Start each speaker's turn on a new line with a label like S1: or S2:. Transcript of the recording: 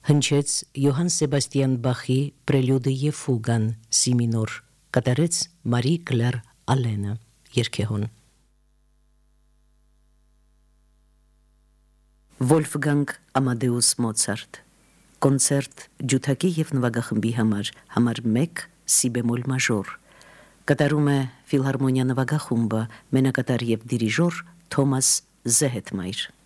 S1: Հնչեց Յոհան Սեբաստիան Բախի պրելյուդը եւ ֆուգան սի մինոր, կատարեց Մարի Կլեր Ալենը, երգեհոն։ Վոլֆգանգ Ամադեուս Մոցարտ, կոնցերտ ջութակի եւ նվագախմբի համար 1 սի բեմոլ մաժոր, կատարում է ֆիլհարմոնիա նվագախումբը, մենակատար եւ դիրիժոր Թոմաս Զեհետմայր։